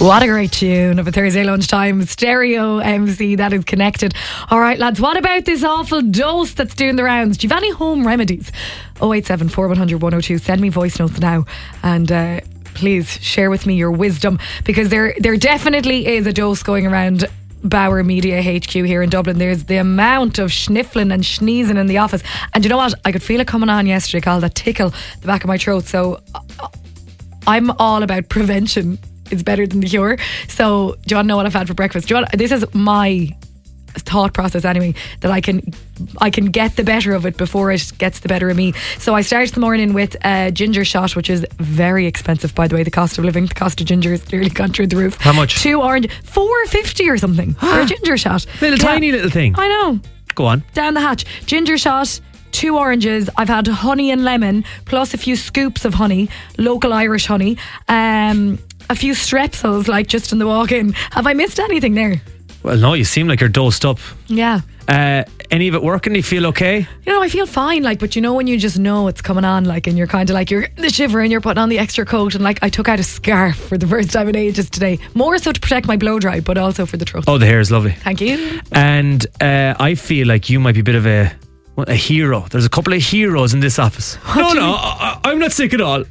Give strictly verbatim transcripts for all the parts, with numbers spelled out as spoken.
What a great tune of a Thursday lunchtime. Stereo M C that is connected. All right, lads, what about this awful dose that's doing the rounds? Do you have any home remedies? oh eight seven, four one zero zero, one oh two. Send me voice notes now and uh, please share with me your wisdom, because there, there definitely is a dose going around Bauer Media H Q here in Dublin. There's the amount of sniffling and sneezing in the office, and you know what, I could feel it coming on yesterday, Carl, that tickle the back of my throat. So uh, I'm all about prevention. It's better than the cure. So do you want to know what I've had for breakfast? Do you want, this is my thought process anyway, that I can I can get the better of it before it gets the better of me. So I started the morning with a ginger shot, which is very expensive, by the way. The cost of living, the cost of ginger has clearly gone through the roof. How much? Two orange, four fifty or something for a ginger shot. Little yeah. tiny little thing. I know. Go on. Down the hatch. Ginger shot, two oranges. I've had honey and lemon, plus a few scoops of honey, local Irish honey. Um, a few strepsils, like just in the walk-in. Have I missed anything there? Well, no, you seem like you're dosed up. Yeah. Uh, any of it working? Do you feel okay? You know, I feel fine, like, but you know when you just know it's coming on, like, and you're kind of like, you're the shiver and you're putting on the extra coat, and like, I took out a scarf for the first time in ages today, more so to protect my blow dry, but also for the throat. Oh, the hair is lovely. Thank you. And uh, I feel like you might be a bit of a a hero. There's a couple of heroes in this office. What no, do no, you- I, I'm not sick at all.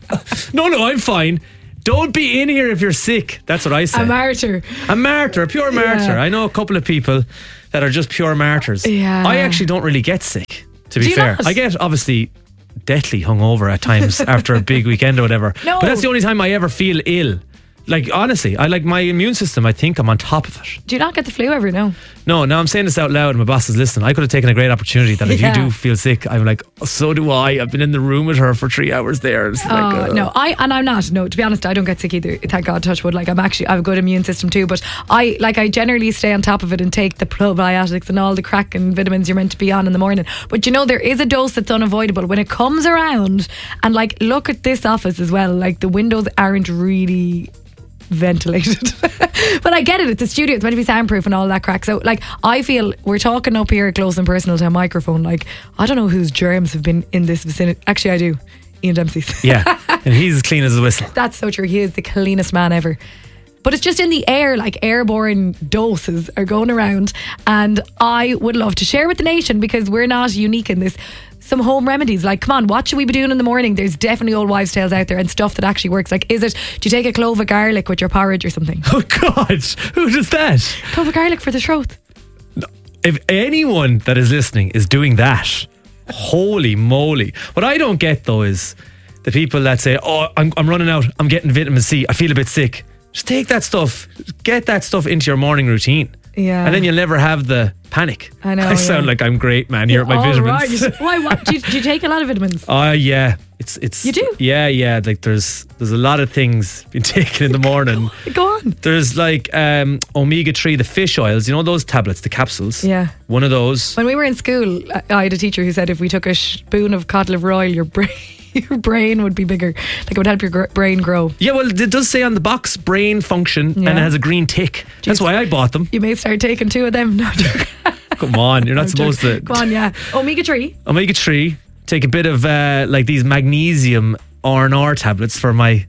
no, no, I'm fine. Don't be in here if you're sick. That's what I say. A martyr. A martyr, a pure martyr. Yeah. I know a couple of people that are just pure martyrs. Yeah. I actually don't really get sick, to be Do you fair. not? I get obviously deathly hungover at times after a big weekend or whatever. No. But that's the only time I ever feel ill. Like, honestly, I like my immune system, I think I'm on top of it. Do you not get the flu ever? No. No, now I'm saying this out loud and my boss is listening. I could have taken a great opportunity that if Yeah. you do feel sick, I'm like, oh, so do I. I've been in the room with her for three hours there. It's like, Oh, uh, no, I and I'm not. No, to be honest, I don't get sick either. Thank God, touch wood. Like, I'm actually, I have a good immune system too. But I like I generally stay on top of it and take the probiotics and all the crack and vitamins you're meant to be on in the morning. But you know, there is a dose that's unavoidable when it comes around. And like, look at this office as well. Like, the windows aren't really ventilated. But I get it, it's a studio, it's meant to be soundproof and all that crack. So like, I feel we're talking up here close and personal to a microphone. Like, I don't know whose germs have been in this vicinity. Actually I do. Ian Dempsey's. yeah, and he's as clean as a whistle. That's so true. He is the cleanest man ever. But it's just in the air, like airborne doses are going around, and I would love to share with the nation, because we're not unique in this, some home remedies. Like, come on, what should we be doing in the morning? There's definitely old wives' tales out there and stuff that actually works. Like, is it, do you take a clove of garlic with your porridge or something? Oh God, who does that? Clove of garlic for the throat. If anyone that is listening is doing that, holy moly. What I don't get though is the people that say, oh, I'm, I'm running out, I'm getting vitamin C, I feel a bit sick. Just take that stuff, get that stuff into your morning routine. Yeah. And then you'll never have the panic. I know, I sound yeah. like I'm great, man, here at my All vitamins. right. Why? What? Do you, do you take a lot of vitamins? Oh, uh, yeah. It's it's. You do? Yeah, yeah. Like there's there's a lot of things being taken in the morning. Go on. There's like um, omega three, the fish oils. You know those tablets, the capsules. Yeah. One of those. When we were in school, I I had a teacher who said if we took a spoon of cod liver oil, your brain, your brain would be bigger. Like, it would help your gr- brain grow. Yeah, well, it does say on the box brain function, Yeah. and it has a green tick. That's why I bought them. You may start taking two of them. No, joke. Come on, you're not No, supposed joke. to. Go on, yeah. Omega three. Omega three. Take a bit of uh, like these magnesium R and R tablets for my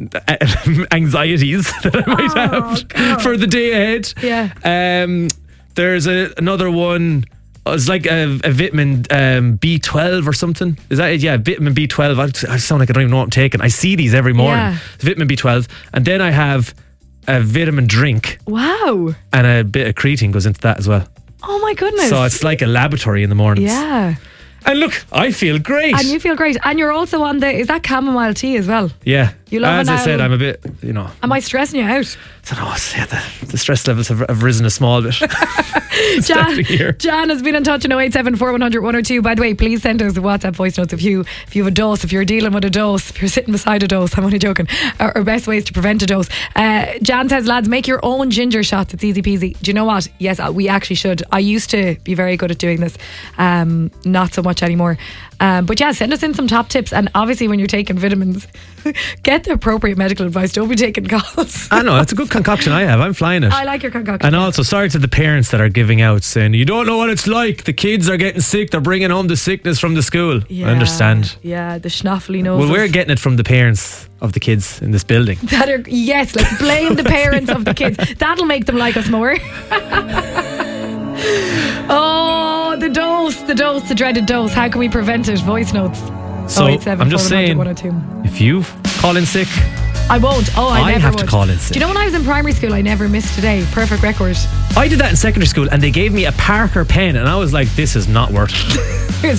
anxieties that I might Oh, have God. for the day ahead. Yeah. Um, there's a, another one. It's like a, a vitamin um, B twelve or something. Is that it? Yeah, vitamin B twelve. I, I sound like I don't even know what I'm taking. I see these every morning. Yeah. Vitamin B twelve. And then I have a vitamin drink, Wow. and a bit of creatine goes into that as well. Oh my goodness. So it's like a laboratory in the mornings. Yeah. And look, I feel great. And you feel great. And you're also on the, is that chamomile tea as well? Yeah. You love As an I said, owl. I'm a bit, you know, Am I stressing you out? I don't know, yeah, the, the stress levels have, have risen a small bit. Jan, Starting here. Jan has been in touch on oh eight seven, four one zero zero, one oh two. By the way, please send us WhatsApp voice notes if you if you have a dose, if you're dealing with a dose, if you're sitting beside a dose. I'm only joking. Or, or best ways to prevent a dose. Uh, Jan says, lads, make your own ginger shots. It's easy peasy. Do you know what? Yes, we actually should. I used to be very good at doing this. Um, not so much much anymore. Um, but yeah, send us in some top tips. And obviously, when you're taking vitamins, get the appropriate medical advice. Don't be taking calls. I know, that's a good concoction I have. I'm flying it. I like your concoction. And also, sorry to the parents that are giving out saying, you don't know what it's like. The kids are getting sick. They're bringing home the sickness from the school. Yeah, I understand. Yeah, the schnaffly noses. Well, we're getting it from the parents of the kids in this building. That are, yes, let's blame the parents of the kids. That'll make them like us more. Oh, the dose, the dose, the dreaded dose. How can we prevent it? Voice notes. So, oh eight seven, I'm just saying, one oh two. if you call in sick, I won't. Oh, I, I never have would. to call in sick. Do you know when I was in primary school, I never missed a day? Perfect record. I did that in secondary school and they gave me a Parker pen and I was like, this is not worth it. Here's